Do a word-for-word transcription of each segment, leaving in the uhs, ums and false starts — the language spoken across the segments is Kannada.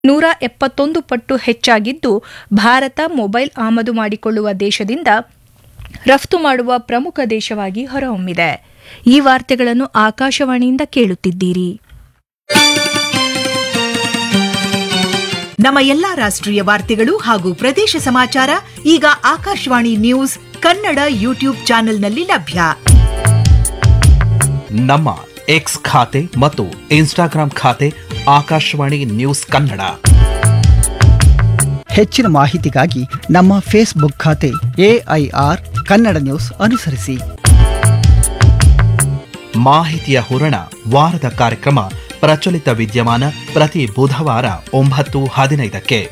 ನೂರ ಎಪ್ಪತ್ತೊಂದು ಪಟ್ಟು ಹೆಚ್ಚಾಗಿದ್ದು, ಭಾರತ ಮೊಬೈಲ್ ಆಮದು ಮಾಡಿಕೊಳ್ಳುವ ದೇಶದಿಂದ ರಫ್ತು ಮಾಡುವ ಪ್ರಮುಖ ದೇಶವಾಗಿ ಹೊರಹೊಮ್ಮಿದೆ. ಈ ವಾರ್ತೆಗಳನ್ನು ಆಕಾಶವಾಣಿಯಿಂದ ಕೇಳುತ್ತಿದ್ದೀರಿ. ನಮ್ಮ ಎಲ್ಲಾ ರಾಷ್ಟ್ರೀಯ ವಾರ್ತೆಗಳು ಹಾಗೂ ಪ್ರದೇಶ ಸಮಾಚಾರ ಈಗ ಆಕಾಶವಾಣಿ ನ್ಯೂಸ್ ಕನ್ನಡ ಯೂಟ್ಯೂಬ್ ಚಾನೆಲ್ನಲ್ಲಿ ಲಭ್ಯ. ನಮ್ಮ ಎಕ್ಸ್ ಖಾತೆ ಮತ್ತು ಇನ್ಸ್ಟಾಗ್ರಾಂ ಖಾತೆ ಆಕಾಶವಾಣಿ ನ್ಯೂಸ್ ಕನ್ನಡ. ಹೆಚ್ಚಿನ ಮಾಹಿತಿಗಾಗಿ ನಮ್ಮ ಫೇಸ್ಬುಕ್ ಖಾತೆ ಎಐಆರ್ ಕನ್ನಡ ನ್ಯೂಸ್ ಅನುಸರಿಸಿ. ಮಾಹಿತಿಯ ಹೂರಣ ವಾರದ ಕಾರ್ಯಕ್ರಮ ಪ್ರಚಲಿತ ವಿದ್ಯಮಾನ ಪ್ರತಿ ಬುಧವಾರ ಒಂಬತ್ತು ಹದಿನೈದಕ್ಕೆ.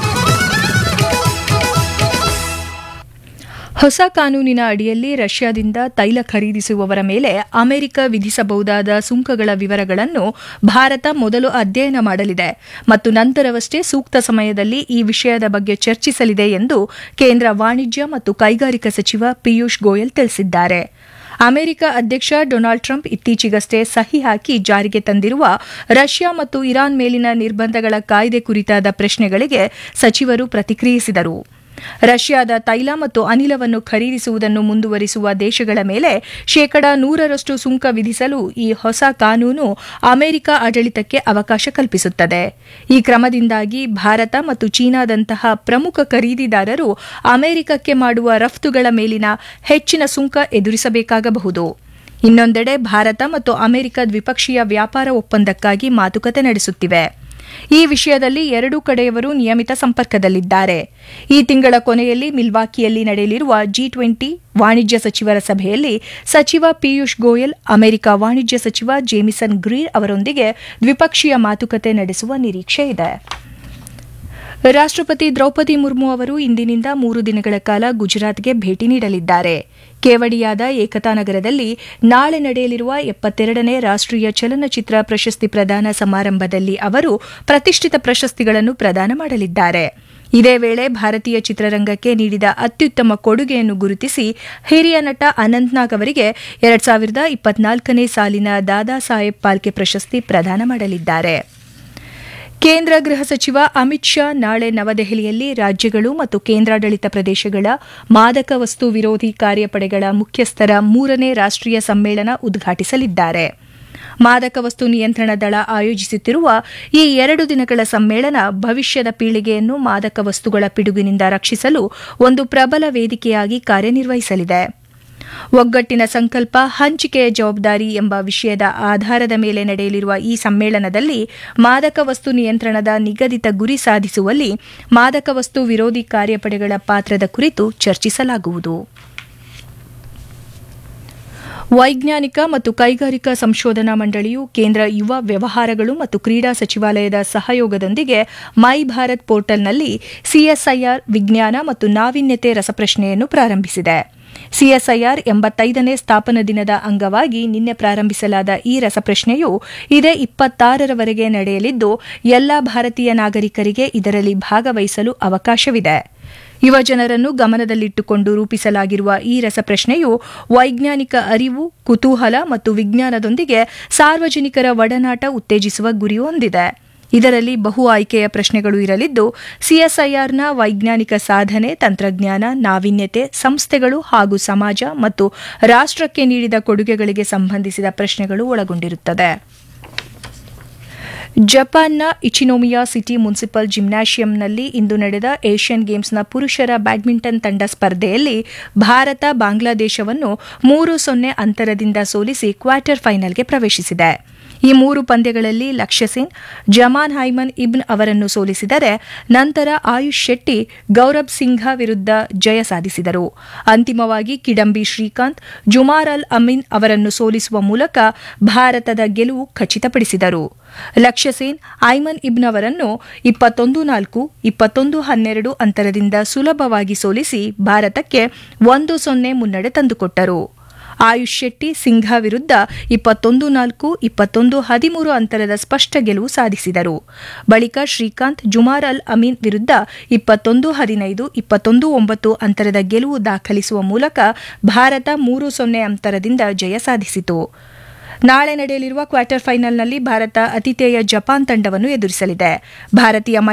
ಹೊಸ ಕಾನೂನಿನ ಅಡಿಯಲ್ಲಿ ರಷ್ಯಾದಿಂದ ತೈಲ ಖರೀದಿಸುವವರ ಮೇಲೆ ಅಮೆರಿಕ ವಿಧಿಸಬಹುದಾದ ಸುಂಕಗಳ ವಿವರಗಳನ್ನು ಭಾರತ ಮೊದಲು ಅಧ್ಯಯನ ಮಾಡಲಿದೆ ಮತ್ತು ನಂತರವಷ್ಟೇ ಸೂಕ್ತ ಸಮಯದಲ್ಲಿ ಈ ವಿಷಯದ ಬಗ್ಗೆ ಚರ್ಚಿಸಲಿದೆ ಎಂದು ಕೇಂದ್ರ ವಾಣಿಜ್ಯ ಮತ್ತು ಕೈಗಾರಿಕಾ ಸಚಿವ ಪಿಯೂಷ್ ಗೋಯಲ್ ತಿಳಿಸಿದ್ದಾರೆ. ಅಮೆರಿಕ ಅಧ್ಯಕ್ಷ ಡೊನಾಲ್ಡ್ ಟ್ರಂಪ್ ಇತ್ತೀಚೆಗಷ್ಟೇ ಸಹಿ ಹಾಕಿ ಜಾರಿಗೆ ತಂದಿರುವ ರಷ್ಯಾ ಮತ್ತು ಇರಾನ್ ಮೇಲಿನ ನಿರ್ಬಂಧಗಳ ಕಾಯ್ದೆ ಕುರಿತಾದ ಪ್ರಶ್ನೆಗಳಿಗೆ ಸಚಿವರು ಪ್ರತಿಕ್ರಿಯಿಸಿದರು. ರಷ್ಯಾದ ತೈಲ ಮತ್ತು ಅನಿಲವನ್ನು ಖರೀದಿಸುವುದನ್ನು ಮುಂದುವರಿಸುವ ದೇಶಗಳ ಮೇಲೆ ಶೇಕಡಾ ನೂರರಷ್ಟು ಸುಂಕ ವಿಧಿಸಲು ಈ ಹೊಸ ಕಾನೂನು ಅಮೆರಿಕ ಆಡಳಿತಕ್ಕೆ ಅವಕಾಶ ಕಲ್ಪಿಸುತ್ತದೆ. ಈ ಕ್ರಮದಿಂದಾಗಿ ಭಾರತ ಮತ್ತು ಚೀನಾದಂತಹ ಪ್ರಮುಖ ಖರೀದಿದಾರರು ಅಮೆರಿಕಕ್ಕೆ ಮಾಡುವ ರಫ್ತುಗಳ ಮೇಲಿನ ಹೆಚ್ಚಿನ ಸುಂಕ ಎದುರಿಸಬೇಕಾಗಬಹುದು. ಇನ್ನೊಂದೆಡೆ ಭಾರತ ಮತ್ತು ಅಮೆರಿಕ ದ್ವಿಪಕ್ಷೀಯ ವ್ಯಾಪಾರ ಒಪ್ಪಂದಕ್ಕಾಗಿ ಮಾತುಕತೆ ನಡೆಸುತ್ತಿವೆ. ಈ ವಿಷಯದಲ್ಲಿ ಎರಡೂ ಕಡೆಯವರು ನಿಯಮಿತ ಸಂಪರ್ಕದಲ್ಲಿದ್ದಾರೆ. ಈ ತಿಂಗಳ ಕೊನೆಯಲ್ಲಿ ಮಿಲ್ವಾಕಿಯಲ್ಲಿ ನಡೆಯಲಿರುವ ಜಿ ಟ್ವೆಂಟಿ ವಾಣಿಜ್ಯ ಸಚಿವರ ಸಭೆಯಲ್ಲಿ ಸಚಿವ ಪಿಯೂಷ್ ಗೋಯಲ್ ಅಮೆರಿಕ ವಾಣಿಜ್ಯ ಸಚಿವ ಜೇಮಿಸನ್ ಗ್ರೀರ್ ಅವರೊಂದಿಗೆ ದ್ವಿಪಕ್ಷೀಯ ಮಾತುಕತೆ ನಡೆಸುವ ನಿರೀಕ್ಷೆ ಇದೆ. ರಾಷ್ಟ್ರಪತಿ ದ್ರೌಪದಿ ಮುರ್ಮು ಅವರು ಇಂದಿನಿಂದ ಮೂರು ದಿನಗಳ ಕಾಲ ಗುಜರಾತ್ಗೆ ಭೇಟಿ ನೀಡಲಿದ್ದಾರೆ. ಕೇವಡಿಯಾದ ಏಕತಾ ನಗರದಲ್ಲಿ ನಾಳೆ ನಡೆಯಲಿರುವ ಎಪ್ಪತ್ತೆರಡನೇ ರಾಷ್ಟ್ರೀಯ ಚಲನಚಿತ್ರ ಪ್ರಶಸ್ತಿ ಪ್ರದಾನ ಸಮಾರಂಭದಲ್ಲಿ ಅವರು ಪ್ರತಿಷ್ಠಿತ ಪ್ರಶಸ್ತಿಗಳನ್ನು ಪ್ರದಾನ ಮಾಡಲಿದ್ದಾರೆ. ಇದೇ ವೇಳೆ ಭಾರತೀಯ ಚಿತ್ರರಂಗಕ್ಕೆ ನೀಡಿದ ಅತ್ಯುತ್ತಮ ಕೊಡುಗೆಯನ್ನು ಗುರುತಿಸಿ ಹಿರಿಯ ನಟ ಅನಂತ್ನಾಗ್ ಅವರಿಗೆ ಎರಡ್ ಸಾವಿರದ ಇಪ್ಪತ್ನಾಲ್ಕನೇ ಸಾಲಿನ ದಾದಾ ಸಾಹೇಬ್ ಫಾಲ್ಕೆ ಪ್ರಶಸ್ತಿ ಪ್ರದಾನ ಮಾಡಲಿದ್ದಾರೆ. ಕೇಂದ್ರ ಗೃಹ ಸಚಿವ ಅಮಿತ್ ಶಾ ನಾಳೆ ನವದೆಹಲಿಯಲ್ಲಿ ರಾಜ್ಯಗಳು ಮತ್ತು ಕೇಂದ್ರಾಡಳಿತ ಪ್ರದೇಶಗಳ ಮಾದಕ ವಸ್ತು ವಿರೋಧಿ ಕಾರ್ಯಪಡೆಗಳ ಮುಖ್ಯಸ್ಥರ ಮೂರನೇ ರಾಷ್ಟ್ರೀಯ ಸಮ್ಮೇಳನ ಉದ್ಘಾಟಿಸಲಿದ್ದಾರೆ. ಮಾದಕ ವಸ್ತು ನಿಯಂತ್ರಣ ದಳ ಆಯೋಜಿಸುತ್ತಿರುವ ಈ ಎರಡು ದಿನಗಳ ಸಮ್ಮೇಳನ ಭವಿಷ್ಯದ ಪೀಳಿಗೆಯನ್ನು ಮಾದಕ ವಸ್ತುಗಳ ಪಿಡುಗಿನಿಂದ ರಕ್ಷಿಸಲು ಒಂದು ಪ್ರಬಲ ವೇದಿಕೆಯಾಗಿ ಕಾರ್ಯನಿರ್ವಹಿಸಲಿದೆ. ಒಗ್ಗಟ್ಟಿನ ಸಂಕಲ್ಪ, ಹಂಚಿಕೆಯ ಜವಾಬ್ದಾರಿ ಎಂಬ ವಿಷಯದ ಆಧಾರದ ಮೇಲೆ ನಡೆಯಲಿರುವ ಈ ಸಮ್ಮೇಳನದಲ್ಲಿ ಮಾದಕ ವಸ್ತು ನಿಯಂತ್ರಣದ ನಿಗದಿತ ಗುರಿ ಸಾಧಿಸುವಲ್ಲಿ ಮಾದಕ ವಸ್ತು ವಿರೋಧಿ ಕಾರ್ಯಪಡೆಗಳ ಪಾತ್ರದ ಕುರಿತು ಚರ್ಚಿಸಲಾಗುವುದು. ವೈಜ್ಞಾನಿಕ ಮತ್ತು ಕೈಗಾರಿಕಾ ಸಂಶೋಧನಾ ಮಂಡಳಿಯು ಕೇಂದ್ರ ಯುವ ವ್ಯವಹಾರಗಳು ಮತ್ತು ಕ್ರೀಡಾ ಸಚಿವಾಲಯದ ಸಹಯೋಗದೊಂದಿಗೆ ಮೈ ಭಾರತ್ ಪೋರ್ಟಲ್ನಲ್ಲಿ ಸಿಎಸ್ಐಆರ್ ವಿಜ್ಞಾನ ಮತ್ತು ನಾವೀನ್ಯತೆ ರಸಪ್ರಶ್ನೆಯನ್ನು ಪ್ರಾರಂಭಿಸಿದೆ. ಸಿಎಸ್ಐಆರ್ ಎಂಬತ್ತೈದನೇ ಸ್ಥಾಪನಾ ದಿನದ ಅಂಗವಾಗಿ ನಿನ್ನೆ ಪ್ರಾರಂಭಿಸಲಾದ ಈ ರಸಪ್ರಶ್ನೆಯು ಇದೇ ಇಪ್ಪತ್ತಾರರವರೆಗೆ ನಡೆಯಲಿದ್ದು, ಎಲ್ಲಾ ಭಾರತೀಯ ನಾಗರಿಕರಿಗೆ ಇದರಲ್ಲಿ ಭಾಗವಹಿಸಲು ಅವಕಾಶವಿದೆ. ಯುವಜನರನ್ನು ಗಮನದಲ್ಲಿಟ್ಟುಕೊಂಡು ರೂಪಿಸಲಾಗಿರುವ ಈ ರಸಪ್ರಶ್ನೆಯು ವೈಜ್ಞಾನಿಕ ಅರಿವು, ಕುತೂಹಲ ಮತ್ತು ವಿಜ್ಞಾನದೊಂದಿಗೆ ಸಾರ್ವಜನಿಕರ ಒಡನಾಟ ಉತ್ತೇಜಿಸುವ ಗುರಿ ಹೊಂದಿದೆ. ಇದರಲ್ಲಿ ಬಹು ಆಯ್ಕೆಯ ಪ್ರಶ್ನೆಗಳು ಇರಲಿದ್ದು, ಸಿಎಸ್ಐಆರ್ನ ವೈಜ್ಞಾನಿಕ ಸಾಧನೆ, ತಂತ್ರಜ್ಞಾನ, ನಾವೀನ್ಯತೆ, ಸಂಸ್ಥೆಗಳು ಹಾಗೂ ಸಮಾಜ ಮತ್ತು ರಾಷ್ಟ್ರಕ್ಕೆ ನೀಡಿದ ಕೊಡುಗೆಗಳಿಗೆ ಸಂಬಂಧಿಸಿದ ಪ್ರಶ್ನೆಗಳು ಒಳಗೊಂಡಿರುತ್ತದೆ. ಜಪಾನ್ನ ಇಚಿನೋಮಿಯಾ ಸಿಟಿ ಮುನ್ಸಿಪಲ್ ಜಿಮ್ನಾಷಿಯಂನಲ್ಲಿ ಇಂದು ನಡೆದ ಏಷ್ಯನ್ ಗೇಮ್ಸ್ನ ಪುರುಷರ ಬ್ಯಾಡ್ಮಿಂಟನ್ ತಂಡ ಸ್ಪರ್ಧೆಯಲ್ಲಿ ಭಾರತ ಬಾಂಗ್ಲಾದೇಶವನ್ನು ಮೂರು ಸೊನ್ನೆ ಅಂತರದಿಂದ ಸೋಲಿಸಿ ಕ್ವಾರ್ಟರ್ ಫೈನಲ್ಗೆ ಪ್ರವೇಶಿಸಿದೆ. ಈ ಮೂರು ಪಂದ್ಯಗಳಲ್ಲಿ ಲಕ್ಷ್ಯ ಸೇನ್ ಜಮಾನ್ ಹೈಮನ್ ಇಬ್ನ್ ಅವರನ್ನು ಸೋಲಿಸಿದರೆ, ನಂತರ ಆಯುಷ್ ಶೆಟ್ಟಿ ಗೌರಬ್ ಸಿಂಘ ವಿರುದ್ಧ ಜಯ ಸಾಧಿಸಿದರು. ಅಂತಿಮವಾಗಿ ಕಿಡಂಬಿ ಶ್ರೀಕಾಂತ್ ಜುಮಾರ್ ಅಲ್ ಅಮೀನ್ ಅವರನ್ನು ಸೋಲಿಸುವ ಮೂಲಕ ಭಾರತದ ಗೆಲುವು ಖಚಿತಪಡಿಸಿದರು. ಲಕ್ಷ್ಯ ಸೇನ್ ಐಮನ್ ಇಬ್ನ್ ಅವರನ್ನು ಇಪ್ಪತ್ತೊಂದು ನಾಲ್ಕು, ಇಪ್ಪತ್ತೊಂದು ಹನ್ನೆರಡು ಅಂತರದಿಂದ ಸುಲಭವಾಗಿ ಸೋಲಿಸಿ ಭಾರತಕ್ಕೆ ಒಂದು ಸೊನ್ನೆ ಮುನ್ನಡೆ ತಂದುಕೊಟ್ಟರು. ಆಯುಷ್ ಶೆಟ್ಟಿ ಸಿಂಘ ವಿರುದ್ಧ ಇಪ್ಪತ್ತೊಂದು ನಾಲ್ಕು, ಇಪ್ಪತ್ತೊಂದು ಹದಿಮೂರು ಅಂತರದ ಸ್ಪಷ್ಟ ಗೆಲುವು ಸಾಧಿಸಿದರು. ಬಳಿಕ ಶ್ರೀಕಾಂತ್ ಜುಮಾರ್ ಅಲ್ ಅಮೀನ್ ವಿರುದ್ಧ ಇಪ್ಪತ್ತೊಂದು ಹದಿನೈದು, ಇಪ್ಪತ್ತೊಂದು ಒಂಬತ್ತು ಅಂತರದ ಗೆಲುವು ದಾಖಲಿಸುವ ಮೂಲಕ ಭಾರತ ಮೂರು ಸೊನ್ನೆ ಅಂತರದಿಂದ ಜಯ ಸಾಧಿಸಿತು. ನಾಳೆ ನಡೆಯಲಿರುವ ಕ್ವಾರ್ಟರ್ ಫೈನಲ್ನಲ್ಲಿ ಭಾರತ ಅತಿಥೇಯ ಜಪಾನ್ ತಂಡವನ್ನು ಎದುರಿಸಲಿದೆ. ಭಾರತೀಯ